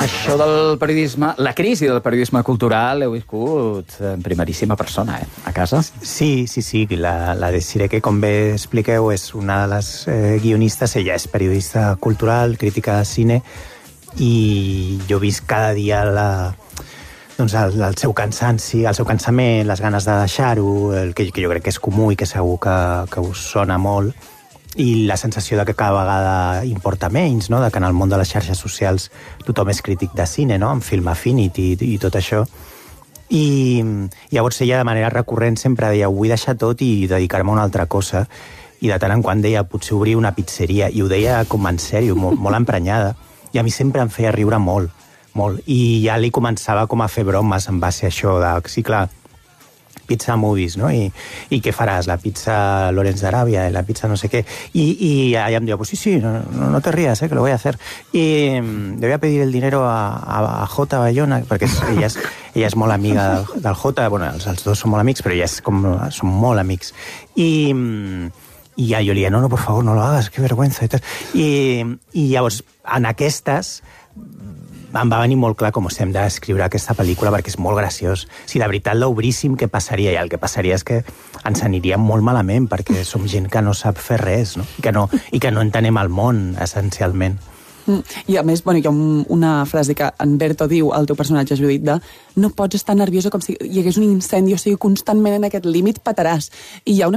Això del periodisme, la crisi del periodisme cultural l'heu viscut en primeríssima persona, a casa? Sí. La Desiree, que com bé expliqueu, és una de les guionistes. Ella és periodista cultural, crítica de cine, i jo he vist cada dia el seu cansanci, el seu cansament, les ganes de deixar-ho, el que jo crec que és comú i que segur que us sona molt, i la sensació de que cada vegada importa menys, no? De que en el món de les xarxes socials tothom és crític de cine, no? Amb Film Affinity i tot això. I llavors ella de manera recurrent sempre deia: ho vull deixar tot i dedicar-me a una altra cosa. I de tant en quant deia: potser obrir una pizzeria. I ho deia com en sèrio, molt emprenyada. I a mi sempre em feia riure molt. I ja li començava com a fer bromes en base a això de, sí, clar, pizza movies, ¿no? ¿Y qué farás? La pizza Lorenz de Arabia, la pizza no sé qué. Y ella me dijo: pues sí, no te rías, que lo voy a hacer. Y le voy a pedir el dinero a J. Bayona, perquè ella és molt amiga del J. Bueno, els dos són molt amics, però són molt amics. Y ja jo li deia: no, por favor, no lo hagas, qué vergüenza. I llavors, en aquestes, em va venir molt clar com hem d'escriure aquesta pel·lícula, perquè és molt graciós. Si de veritat l'obríssim, què passaria? I el que passaria és que ens aniríem molt malament, perquè som gent que no sap fer res, no? I que no entenem el món, essencialment. I a més, hi ha una frase que en Berto diu al teu personatge, Judit, de: no pots estar nerviosa com si hi hagués un incendi, o sigui, constantment en aquest límit petaràs. I hi ha una